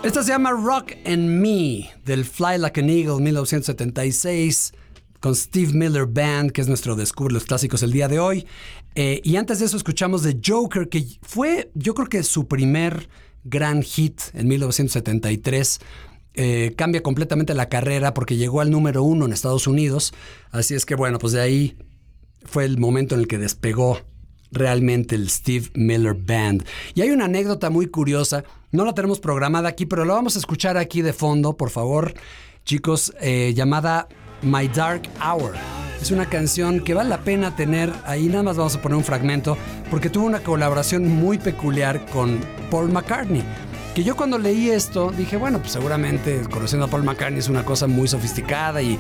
Esta se llama Rock and Me, del Fly Like an Eagle 1976, con Steve Miller Band, que es nuestro Descubre los Clásicos el día de hoy. Y antes de eso escuchamos The Joker, que fue, yo creo que su primer gran hit en 1973. Cambia completamente la carrera porque llegó al número 1 en Estados Unidos. Así es que bueno, pues de ahí fue el momento en el que despegó realmente el Steve Miller Band. Y hay una anécdota muy curiosa, no la tenemos programada aquí, pero la vamos a escuchar aquí de fondo, por favor, chicos, llamada My Dark Hour. Es una canción que vale la pena tener, ahí nada más vamos a poner un fragmento, porque tuvo una colaboración muy peculiar con Paul McCartney. Que yo cuando leí esto dije, bueno, pues seguramente conociendo a Paul McCartney es una cosa muy sofisticada y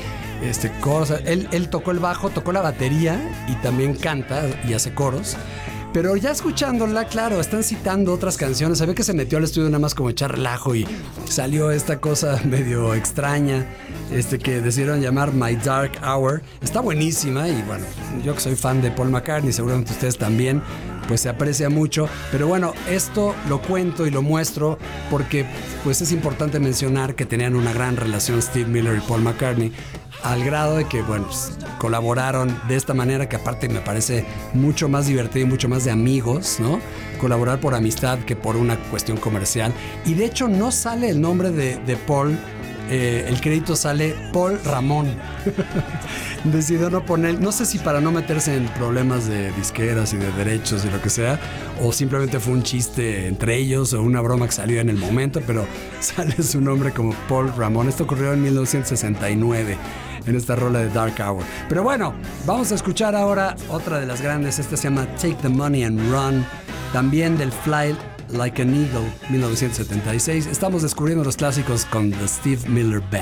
él tocó el bajo, tocó la batería y también canta y hace coros. Pero ya escuchándola, claro, están citando otras canciones. Se ve que se metió al estudio nada más como echar relajo y salió esta cosa medio extraña que decidieron llamar My Dark Hour. Está buenísima y bueno, yo que soy fan de Paul McCartney, seguramente ustedes también, pues se aprecia mucho. Pero bueno, esto lo cuento y lo muestro porque pues es importante mencionar que tenían una gran relación Steve Miller y Paul McCartney, al grado de que, bueno, pues, colaboraron de esta manera que aparte me parece mucho más divertido y mucho más de amigos, ¿no? Colaborar por amistad que por una cuestión comercial. Y de hecho no sale el nombre de Paul, el crédito sale Paul Ramón. Decidió no poner, no sé si para no meterse en problemas de disqueras y de derechos y lo que sea, o simplemente fue un chiste entre ellos o una broma que salió en el momento, pero sale su nombre como Paul Ramón. Esto ocurrió en 1969 en esta rola de Dark Hour. Pero bueno, vamos a escuchar ahora otra de las grandes. Esta se llama Take the Money and Run, también del Fly Like an Eagle 1976. Estamos descubriendo los clásicos con The Steve Miller Band.